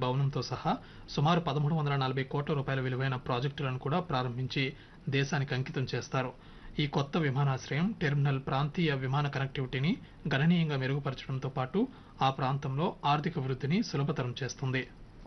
భవనంతో సహా సుమారు 1340 కోట్ల రూపాయల విలువైన ప్రాజెక్టులను కూడా ప్రారంభించి దేశానికి అంకితం చేస్తారు. ఈ కొత్త విమానాశ్రయం టెర్మినల్ ప్రాంతీయ విమాన కనెక్టివిటీని గణనీయంగా మెరుగుపరచడంతో పాటు ఆ ప్రాంతంలో ఆర్థిక వృద్ధిని సులభతరం చేస్తుంది.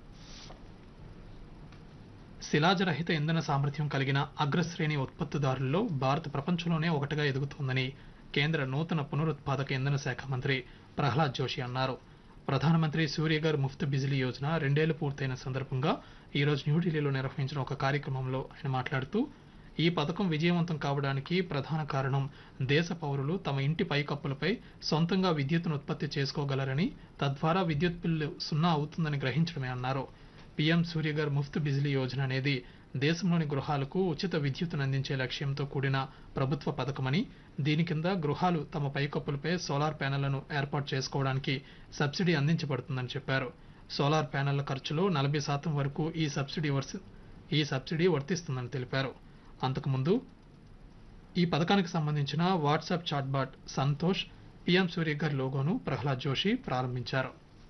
శిలాజరహిత ఇంధన సామర్థ్యం కలిగిన అగ్రశ్రేణి ఉత్పత్తిదారుల్లో భారత్ ప్రపంచంలోనే ఒకటిగా ఎదుగుతోందని కేంద్ర నూతన పునరుత్పాదక ఇంధన శాఖ మంత్రి ప్రహ్లాద్ జోషి అన్నారు. ప్రధానమంత్రి సూర్యఘర్ ముఫ్త్ బిజిలీ యోజన 2 ఏళ్లు పూర్తయిన సందర్భంగా ఈరోజు న్యూఢిల్లీలో నిర్వహించిన ఒక కార్యక్రమంలో ఆయన మాట్లాడుతూ ఈ పథకం విజయవంతం కావడానికి ప్రధాన కారణం దేశ పౌరులు తమ ఇంటి పైకప్పులపై సొంతంగా విద్యుత్తును ఉత్పత్తి చేసుకోగలరని, తద్వారా విద్యుత్ బిల్లు 0 అవుతుందని గ్రహించడమే అన్నారు. పీఎం సూర్యఘర్ ముఫ్త్ బిజిలీ యోజన అనేది దేశంలోని గృహాలకు ఉచిత విద్యుత్తును అందించే లక్ష్యంతో కూడిన ప్రభుత్వ పథకమని, దీని కింద గృహాలు తమ పైకప్పులపై సోలార్ ప్యానెళ్లను ఏర్పాటు చేసుకోవడానికి సబ్సిడీ అందించబడుతుందని చెప్పారు. సోలార్ ప్యానెళ్ల ఖర్చులో 40% వరకు ఈ సబ్సిడీ వర్తిస్తుందని తెలిపారు. అంతకుముందు ఈ పథకానికి సంబంధించిన WhatsApp chatbot Santosh PM Surya Ghar లోగోను Prahlad Joshi ప్రారంభించారు.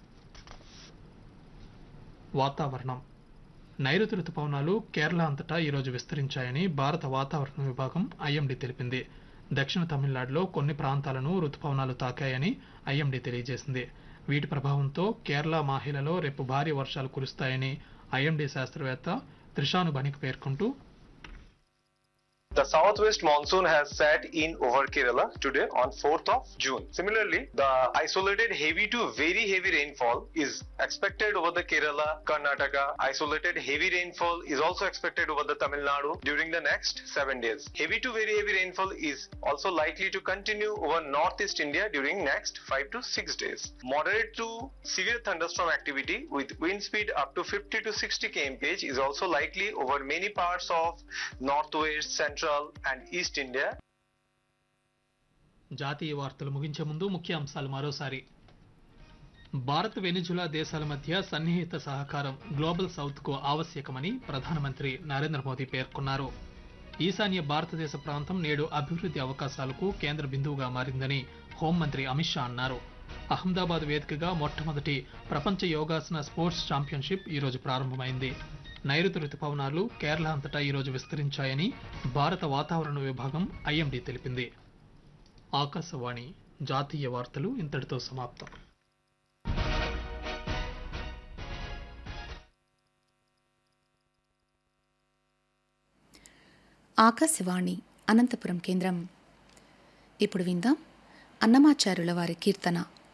వాతావరణం. నైరుతి రుతుపవనాలు కేరళ అంతటా ఈరోజు విస్తరించాయని భారత వాతావరణ విభాగం ఐఎండీ తెలిపింది. దక్షిణ తమిళనాడులో కొన్ని ప్రాంతాలను రుతుపవనాలు తాకాయని ఐఎండీ తెలియజేసింది. వీటి ప్రభావంతో కేరళ మాహిలలో రేపు భారీ వర్షాలు కురుస్తాయని ఐఎండీ శాస్త్రవేత్త త్రిషాను బనిక్ పేర్కొంటూ The southwest monsoon has set in over Kerala today on 4th of June. Similarly, the isolated heavy to very heavy rainfall is expected over the Kerala, Karnataka. Isolated heavy rainfall is also expected over the Tamil Nadu during the next 7 days. Heavy to very heavy rainfall is also likely to continue over northeast India during next 5 to 6 days. Moderate to severe thunderstorm activity with wind speed up to 50 to 60 kmph is also likely over many parts of northwest, central and east India. జాతీయ వార్తలు ముగించే ముందు ముఖ్య అంశాలు మరోసారి. Bharat Venezuela దేశాల మధ్య సన్నిహిత సహకారం గ్లోబల్ సౌత్ కు ఆవశ్యకమని ప్రధానమంత్రి నరేంద్ర మోదీ పేర్కొన్నారు. ఈశాన్య భారతదేశ ప్రాంతం నేడు అభివృద్ధి అవకాశాలకు కేంద్ర బిందువుగా మారిందని హోంమంత్రి అమిత్ షా అన్నారు. అహ్మదాబాద్ వేదికగా మొట్టమొదటి ప్రపంచ యోగాసన స్పోర్ట్స్ ఛాంపియన్షిప్ ఈరోజు ప్రారంభమైంది. నైరుతి రుతుపవనాలు కేరళ అంతటా ఈరోజు విస్తరించాయని భారత వాతావరణ విభాగం ఐఎండీ తెలిపింది. ఆకాశవాణి జాతీయ వార్తలు ఇంతటితో సమాప్తం. ఆకాశవాణి అనంతపురం కేంద్రం. ఇప్పుడు విందాం అన్నమాచార్యుల వారి కీర్తన.